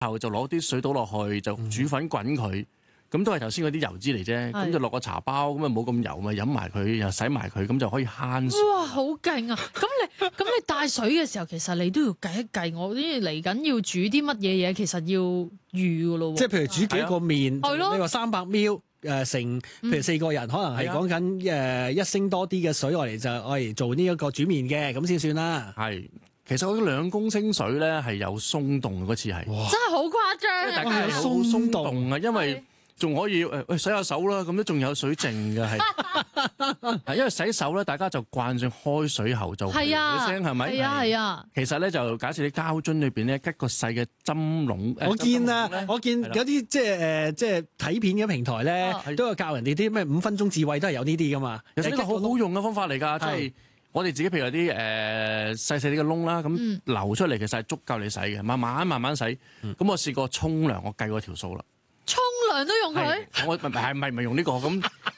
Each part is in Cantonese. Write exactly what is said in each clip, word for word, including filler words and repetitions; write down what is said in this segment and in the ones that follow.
後就攞啲水倒落去，就煮粉滾佢。咁都係頭先嗰啲油脂嚟啫，咁就落個茶包，咁啊冇咁油咪飲埋佢，又洗埋佢，咁就可以慳水。 哇，好勁啊！咁你咁你帶水嘅時候，其實你都要計一計，我啲嚟緊要煮啲乜嘢嘢，其實要預噶咯喎。 即係譬如煮幾個麵， 係咯， 你話三百 ml 誒成，譬如四個人，可能係講緊誒一升多啲嘅水，我嚟就我嚟做呢一個煮麵嘅，咁先算啦。 係，其實我覺得兩公升水咧係有鬆動嗰次係， 真係好誇張， 大家係好鬆動啊，因為。仲可以誒喂洗下手啦，咁都仲有水剩嘅係，係因為洗手咧，大家就慣上開水喉就係啊聲係咪？ 係啊係啊。 其實咧就假設你膠樽裏邊咧吉個細嘅針窿， 我見啊，我見有啲即係誒即係睇片嘅平台咧，都有教人哋啲咩五分鐘智慧都係有呢啲噶嘛。 其實呢個好好用嘅方法嚟㗎，即係我哋自己譬如有啲誒細細啲嘅窿啦，咁流出嚟其實係足夠你洗嘅，慢慢慢慢洗。咁我試過沖涼，我計過條數啦。 沖涼都用佢？ 我唔係唔係唔係用呢個咁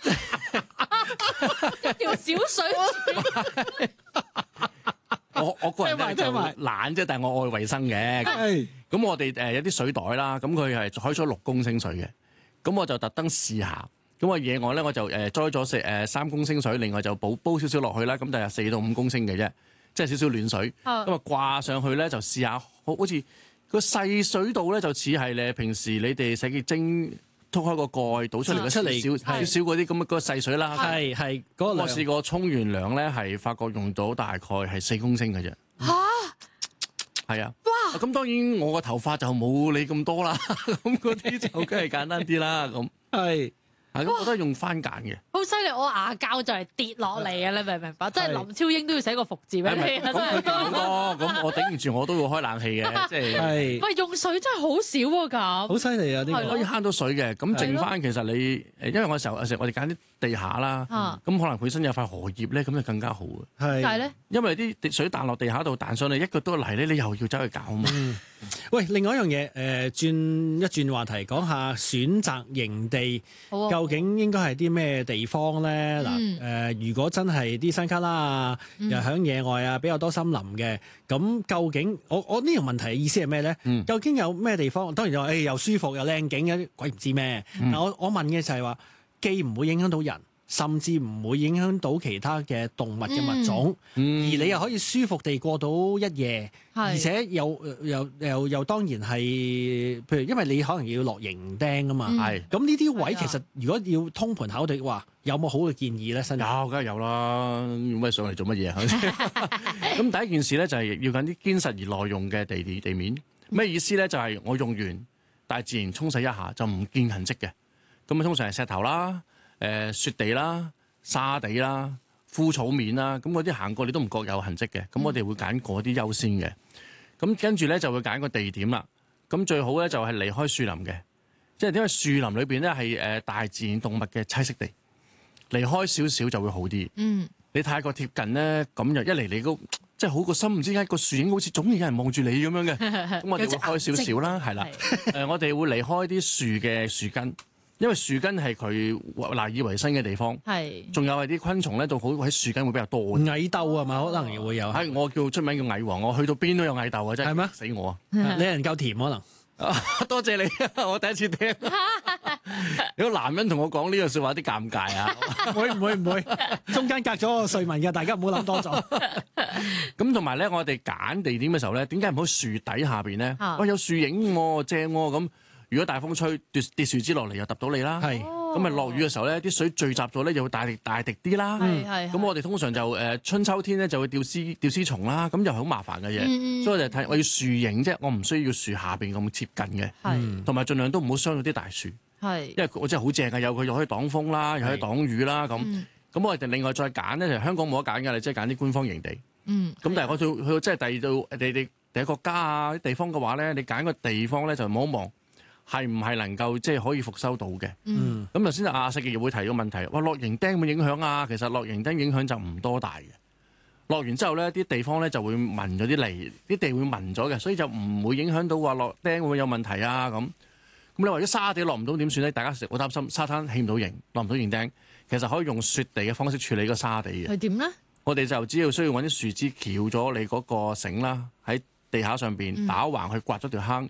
一條小水。 我我個人咧就懶啫，但係我愛衞生嘅。咁我哋誒有啲水袋啦，咁佢係開咗六公升水嘅。咁我就特登試下。咁我野外咧我就誒栽咗四誒三公升水，另外就煲煲少少落去啦。咁就係四到五公升嘅啫，即係少少暖水。咁啊掛上去咧就試下，好好似。個細水度咧就似係你平時你哋洗潔精篤開個蓋倒出嚟嘅出嚟少少少嗰啲咁嘅個細水啦。 係係嗰個我試過沖完涼咧係發覺用到大概係四公升嘅啫。 嚇！ 係啊。哇！咁當然我個頭髮就冇你咁多啦，咁嗰啲就梗係簡單啲啦。咁係。 係咁，我都係用番梘嘅。 好犀利！我牙膠就係跌落嚟啊！你明唔明白？即係林超英都要寫個服字俾你啊！真係。 咁咁我頂唔住，我都要開冷氣嘅，即係。係。 喂，用水真係好少喎，咁。 好犀利啊！呢個可以慳到水嘅。咁剩翻其實你誒，因為我時候有時我哋揀啲地下啦，咁可能本身有塊荷葉咧，咁就更加好嘅。 係。 但係咧， 因為啲水彈落地下度彈上嚟，一個都嚟咧，你又要走去搞啊嘛。 喂，另外一樣嘢，誒轉一轉話題，講下選擇營地，究竟應該係啲咩地方咧？嗱，誒如果真係啲山卡拉啊，又喺野外啊，比較多森林嘅，咁究竟我我呢個問題嘅意思係咩咧？究竟有咩地方？當然就誒又舒服又靚景嘅，鬼唔知咩。但我我問嘅就係話，既唔會影響到人，甚至唔會影響到其他嘅動物嘅物種，嗯、而你又可以舒服地過到一夜，是而且又又又又當然係，譬如因為你可能要落營釘啊嘛，係咁呢啲位其實如果要通盤考慮嘅話，有冇好嘅建議咧？新有梗係有啦，咁咪上嚟做乜嘢啊？咁第一件事咧就係要緊啲堅實而耐用嘅地地地面，咩意思咧？就係我用完，但係自然沖洗一下就唔見痕跡嘅，咁啊通常係石頭啦。誒、呃、雪地啦、沙地啦、枯草面啦，咁嗰啲行過你都唔覺有痕跡嘅，咁、嗯、我哋會揀嗰啲優先嘅。咁跟住咧就會揀個地點啦。咁最好咧就係離開樹林嘅，即係因為樹林裏邊咧係誒大自然動物嘅棲息地，離開少少就會好啲。嗯，你太過貼近咧，咁就一嚟你都即係好個心，唔知點解個樹影好似總有人望住你咁樣嘅。咁我哋會開少少啦，係啦。誒，我哋會離開啲樹嘅樹根。因為樹根係佢賴以為生嘅地方，係仲有係啲昆蟲咧，就好喺樹根會比較多。 蟻竇啊嘛，可能會有。 係我叫出名叫蟻王，我去到邊都有蟻竇嘅真係。係咩？死我啊！ 你人夠甜可能。 多謝你，我第一次聽。有個男人同我講呢句説話，啲尷尬啊！ 會唔會唔會？中間隔咗個睡紋嘅，大家唔好諗多咗。 咁同埋咧，我哋揀地點嘅時候咧，點解唔好樹底下邊咧？喂，有樹影喎，正喎咁。如果大風吹跌跌樹枝落嚟，又揼到你啦。係咁咪落雨嘅時候咧，啲水聚集咗咧，又會大滴大滴啲啦。係係。咁我哋通常就誒春秋天咧就會吊絲吊絲蟲啦，咁又係好麻煩嘅嘢。嗯、所以我就睇我要樹影啫，我唔需要樹下邊咁貼近嘅。係。同埋盡量都唔好傷到啲大樹。係。因為我真係好正嘅，有佢又可以擋風啦，又可以擋雨啦咁。咁、嗯、我哋另外再揀咧，就香港冇得揀㗎，你即係揀啲官方營地。嗯。咁但係我去去即係第二度地地第一國家啊啲地方嘅話咧，你揀個地方咧就望一望。係唔係能夠即係可以復收到嘅？嗯，咁頭先阿世傑會提個問題，哇落營釘有冇影響啊？其實落營釘影響就唔多大嘅。落完之後咧，啲地方咧就會紋咗啲泥，啲地會紋咗嘅，所以就唔會影響到話落釘會唔會有問題啊？咁咁你話啲沙地落唔到點算咧？大家成日好擔心沙灘起唔到營，落唔到營釘，其實可以用雪地嘅方式處理個沙地嘅。 係點咧？我哋就只要需要揾啲樹枝翹咗你嗰個繩啦，喺地下上邊打橫去刮咗條坑。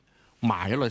埋咗落